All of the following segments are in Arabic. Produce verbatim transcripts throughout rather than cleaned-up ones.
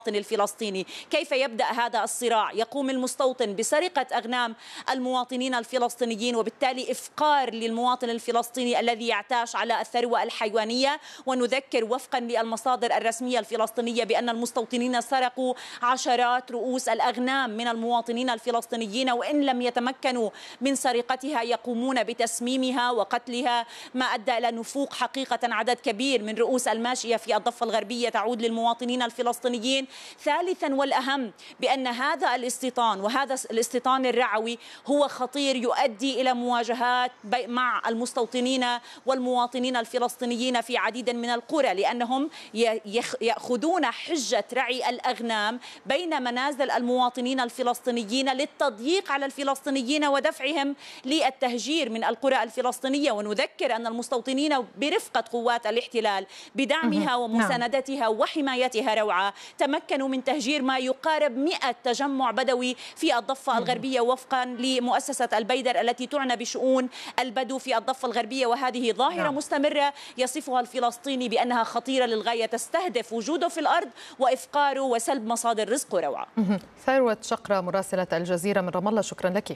الفلسطيني. كيف يبدأ هذا الصراع؟ يقوم المستوطن بسرقة أغنام المواطنين الفلسطينيين، وبالتالي إفقار للمواطن الفلسطيني الذي يعتاش على الثروة الحيوانية. ونذكر وفقا للمصادر الرسمية الفلسطينية بأن المستوطنين سرقوا عشرات رؤوس الأغنام من المواطنين الفلسطينيين، وإن لم يتمكنوا من سرقتها يقومون بتسميمها وقتلها، ما أدى إلى نفوق حقيقة عدد كبير من رؤوس الماشية في الضفة الغربية تعود للمواطنين الفلسطينيين. ثالثا والأهم بأن هذا الاستيطان وهذا الاستيطان الرعوي هو خطير، يؤدي إلى مواجهات مع المستوطنين والمواطنين الفلسطينيين في عديد من القرى، لأنهم يأخذون حجة رعي الأغنام بين منازل المواطنين الفلسطينيين للتضييق على الفلسطينيين ودفعهم للتهجير من القرى الفلسطينية. ونذكر أن المستوطنين برفقة قوات الاحتلال بدعمها ومساندتها وحمايتها روعة تمكنوا من تهجير ما يقارب مئة تجمع بدوي في الضفة الغربية وفقا لمؤسسة البيدر التي تعنى بشؤون البدو في الضفة الغربية. وهذه ظاهرة نعم. مستمرة يصفها الفلسطيني بأنها خطيرة للغاية، تستهدف وجوده في الأرض وإفقاره وسلب مصادر رزقه. روعة. ثروة شقرة مراسلة الجزيرة من رام الله، شكرا لك.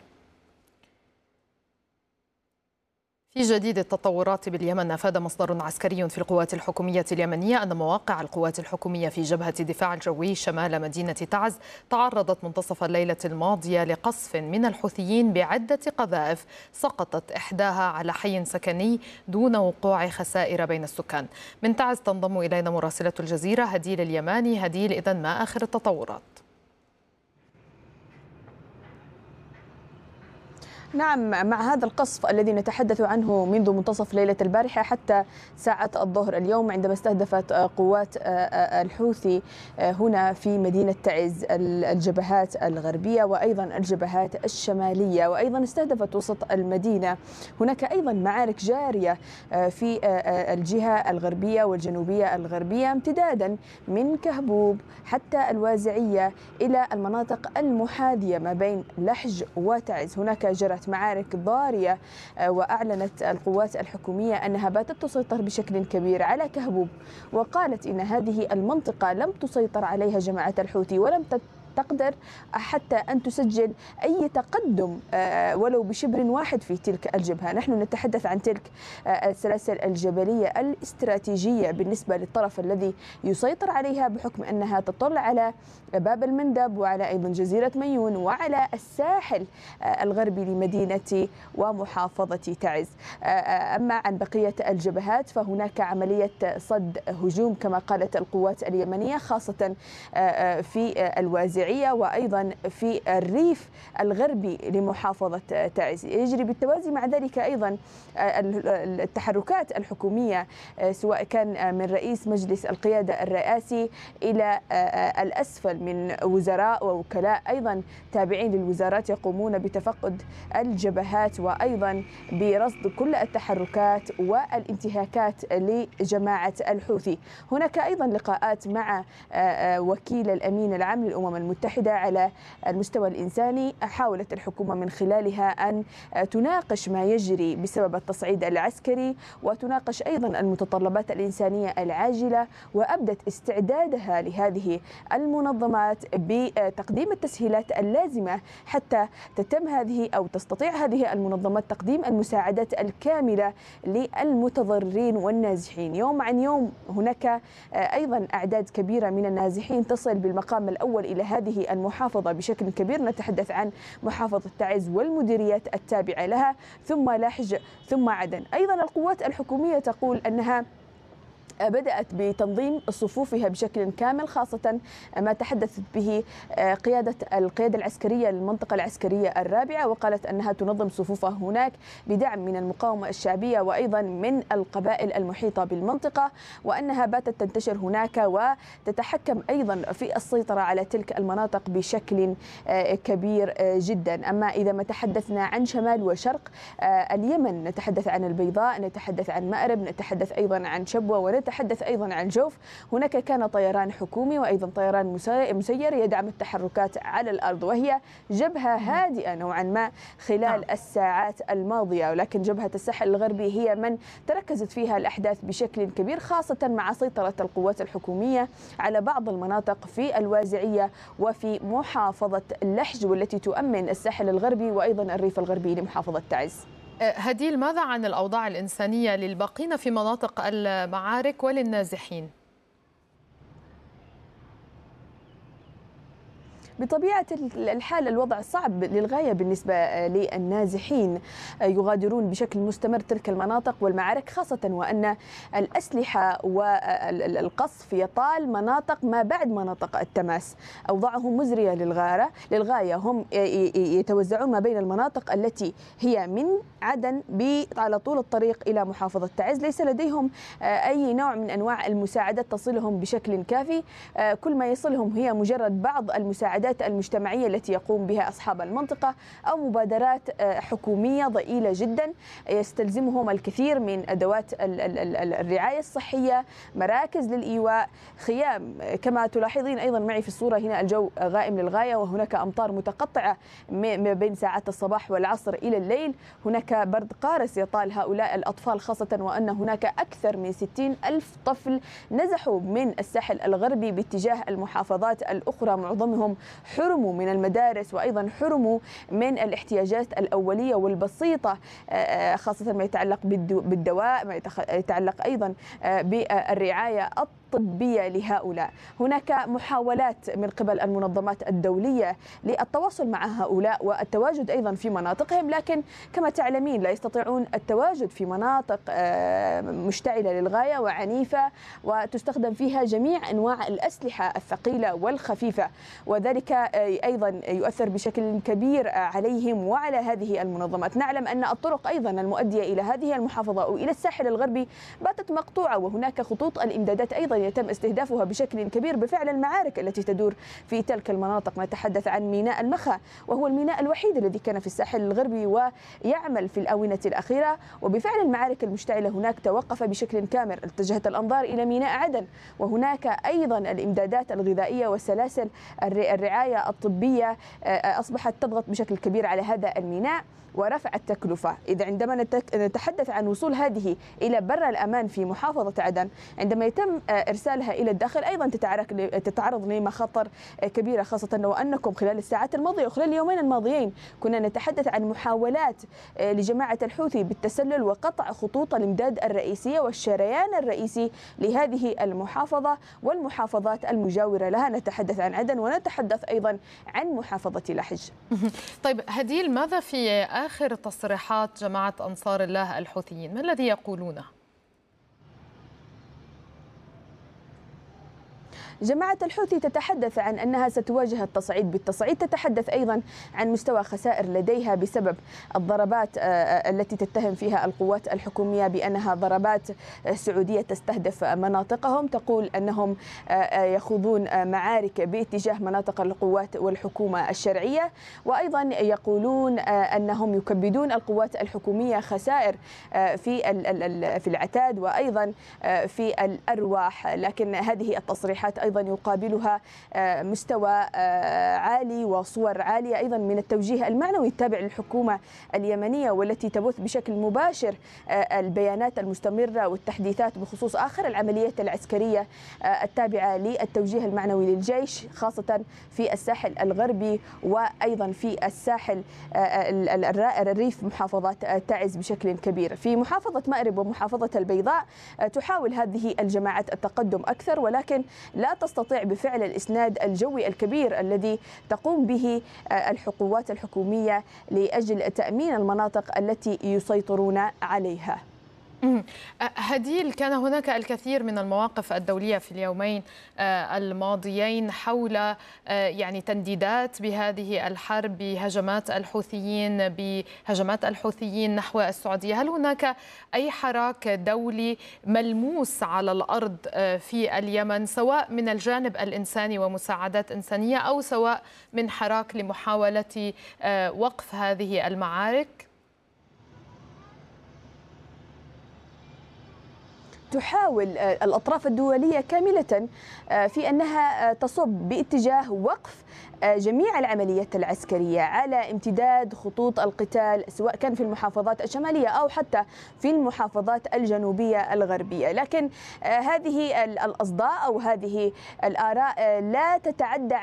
في جديد التطورات باليمن، أفاد مصدر عسكري في القوات الحكومية اليمنية أن مواقع القوات الحكومية في جبهة الدفاع الجوي شمال مدينة تعز تعرضت منتصف الليلة الماضية لقصف من الحوثيين بعدة قذائف سقطت إحداها على حي سكني دون وقوع خسائر بين السكان. من تعز تنضم إلينا مراسلة الجزيرة هديل اليماني. هديل، إذن ما آخر التطورات؟ نعم، مع هذا القصف الذي نتحدث عنه منذ منتصف ليلة البارحة حتى ساعة الظهر اليوم، عندما استهدفت قوات الحوثي هنا في مدينة تعز الجبهات الغربية وأيضا الجبهات الشمالية، وأيضا استهدفت وسط المدينة. هناك أيضا معارك جارية في الجهة الغربية والجنوبية الغربية امتدادا من كهبوب حتى الوازعية إلى المناطق المحاذية ما بين لحج وتعز. هناك جرت معارك ضارية، وأعلنت القوات الحكومية أنها باتت تسيطر بشكل كبير على كهبوب، وقالت إن هذه المنطقة لم تسيطر عليها جماعة الحوثي ولم تقدر حتى أن تسجل أي تقدم ولو بشبر واحد في تلك الجبهة. نحن نتحدث عن تلك السلاسل الجبلية الاستراتيجية بالنسبة للطرف الذي يسيطر عليها بحكم أنها تطل على باب المندب وعلى أيضا جزيرة ميون وعلى الساحل الغربي لمدينة ومحافظة تعز. أما عن بقية الجبهات فهناك عملية صد هجوم كما قالت القوات اليمنية، خاصة في الوازع وأيضا في الريف الغربي لمحافظة تعز. يجري بالتوازي مع ذلك أيضا التحركات الحكومية، سواء كان من رئيس مجلس القيادة الرئاسي إلى الأسفل من وزراء ووكلاء أيضا تابعين للوزارات، يقومون بتفقد الجبهات وأيضا برصد كل التحركات والانتهاكات لجماعة الحوثي. هناك أيضا لقاءات مع وكيل الأمين العام للأمم المتحدة على المستوى الإنساني، حاولت الحكومة من خلالها أن تناقش ما يجري بسبب التصعيد العسكري وتناقش أيضا المتطلبات الإنسانية العاجلة، وأبدت استعدادها لهذه المنظمات بتقديم التسهيلات اللازمة حتى تتم هذه أو تستطيع هذه المنظمات تقديم المساعدات الكاملة للمتضررين والنازحين. يوم عن يوم هناك أيضا أعداد كبيرة من النازحين تصل بالمقام الأول إلى هذه المحافظة بشكل كبير. نتحدث عن محافظة تعز والمديريات التابعة لها ثم لحج ثم عدن. أيضا القوات الحكومية تقول أنها بدأت بتنظيم صفوفها بشكل كامل، خاصة ما تحدثت به قيادة القيادة العسكرية للمنطقة العسكرية الرابعة، وقالت أنها تنظم صفوفها هناك بدعم من المقاومة الشعبية وأيضا من القبائل المحيطة بالمنطقة، وأنها باتت تنتشر هناك وتتحكم أيضا في السيطرة على تلك المناطق بشكل كبير جدا. أما إذا ما تحدثنا عن شمال وشرق اليمن، نتحدث عن البيضاء، نتحدث عن مأرب، نتحدث أيضا عن شبوة، نتحدث أيضا عن جوف، هناك كان طيران حكومي وأيضا طيران مسير يدعم التحركات على الأرض، وهي جبهة هادئة نوعا ما خلال الساعات الماضية، ولكن جبهة الساحل الغربي هي من تركزت فيها الأحداث بشكل كبير، خاصة مع سيطرة القوات الحكومية على بعض المناطق في الوازعية وفي محافظة اللحج، والتي تؤمن الساحل الغربي وأيضا الريف الغربي لمحافظة تعز. هديل، ماذا عن الأوضاع الإنسانية للباقين في مناطق المعارك وللنازحين؟ بطبيعة الحال الوضع صعب للغاية بالنسبة للنازحين، يغادرون بشكل مستمر تلك المناطق والمعارك، خاصة وأن الأسلحة والقصف يطال مناطق ما بعد مناطق التماس. أوضاعهم مزرية للغاية للغاية هم يتوزعون ما بين المناطق التي هي من عدن على طول الطريق إلى محافظة تعز، ليس لديهم أي نوع من أنواع المساعدات تصلهم بشكل كافي، كل ما يصلهم هي مجرد بعض المساعدات المجتمعية التي يقوم بها أصحاب المنطقة أو مبادرات حكومية ضئيلة جدا يستلزمهم الكثير من أدوات الرعاية الصحية، مراكز للإيواء، خيام. كما تلاحظين أيضا معي في الصورة هنا الجو غائم للغاية، وهناك أمطار متقطعة ما بين ساعات الصباح والعصر إلى الليل، هناك برد قارس يطال هؤلاء الأطفال، خاصة وأن هناك أكثر من ستين ألف طفل نزحوا من الساحل الغربي باتجاه المحافظات الأخرى، معظمهم حرموا من المدارس وأيضا حرموا من الاحتياجات الأولية والبسيطة، خاصة ما يتعلق بالدواء، ما يتعلق أيضا بالرعاية الطبية لهؤلاء. هناك محاولات من قبل المنظمات الدولية للتواصل مع هؤلاء والتواجد أيضا في مناطقهم، لكن كما تعلمين لا يستطيعون التواجد في مناطق مشتعلة للغاية وعنيفة وتستخدم فيها جميع أنواع الأسلحة الثقيلة والخفيفة، وذلك أيضا يؤثر بشكل كبير عليهم وعلى هذه المنظمات. نعلم أن الطرق أيضا المؤدية إلى هذه المحافظة أو إلى الساحل الغربي باتت مقطوعة، وهناك خطوط الإمدادات أيضا يتم استهدافها بشكل كبير بفعل المعارك التي تدور في تلك المناطق. نتحدث عن ميناء المخا، وهو الميناء الوحيد الذي كان في الساحل الغربي ويعمل في الآونة الأخيرة، وبفعل المعارك المشتعلة هناك توقف بشكل كامل. اتجهت الأنظار إلى ميناء عدن، وهناك أيضا الإمدادات الغذائية وسلاسل الرعاية الطبية أصبحت تضغط بشكل كبير على هذا الميناء ورفع التكلفة. إذا عندما نتحدث عن وصول هذه إلى بر الأمان في محافظة عدن، عندما يتم إرسالها إلى الداخل أيضا تتعرض لمخاطر كبيرة، خاصة وأنكم خلال الساعات الماضية وخلال اليومين الماضيين كنا نتحدث عن محاولات لجماعة الحوثي بالتسلل وقطع خطوط الإمداد الرئيسية والشريان الرئيسي لهذه المحافظة والمحافظات المجاورة لها. نتحدث عن عدن ونتحدث أيضا عن محافظة لحج. طيب هديل، ماذا في آخر تصريحات جماعة أنصار الله الحوثيين؟ ما الذي يقولونه؟ جماعة الحوثي تتحدث عن أنها ستواجه التصعيد بالتصعيد، تتحدث أيضا عن مستوى خسائر لديها بسبب الضربات التي تتهم فيها القوات الحكومية بأنها ضربات سعودية تستهدف مناطقهم، تقول أنهم يخوضون معارك باتجاه مناطق القوات والحكومة الشرعية، وأيضا يقولون أنهم يكبدون القوات الحكومية خسائر في في العتاد وأيضا في الأرواح. لكن هذه التصريحات أيضا يقابلها مستوى عالي وصور عالية أيضا من التوجيه المعنوي التابع للحكومة اليمنية، والتي تبث بشكل مباشر البيانات المستمرة والتحديثات بخصوص آخر العمليات العسكرية التابعة للتوجيه المعنوي للجيش، خاصة في الساحل الغربي وأيضا في الساحل الريف محافظات تعز بشكل كبير. في محافظة مأرب ومحافظة البيضاء تحاول هذه الجماعات التقدم أكثر، ولكن لا تستطيع بفعل الإسناد الجوي الكبير الذي تقوم به القوات الحكومية لأجل تأمين المناطق التي يسيطرون عليها. هديل، كان هناك الكثير من المواقف الدولية في اليومين الماضيين حول يعني تنديدات بهذه الحرب، بهجمات الحوثيين بهجمات الحوثيين نحو السعودية. هل هناك أي حراك دولي ملموس على الأرض في اليمن، سواء من الجانب الإنساني ومساعدات إنسانية أو سواء من حراك لمحاولة وقف هذه المعارك؟ تحاول الأطراف الدولية كاملة في أنها تصب باتجاه وقف جميع العمليات العسكرية على امتداد خطوط القتال، سواء كان في المحافظات الشمالية أو حتى في المحافظات الجنوبية الغربية. لكن هذه الأصداء أو هذه الآراء لا تتعدى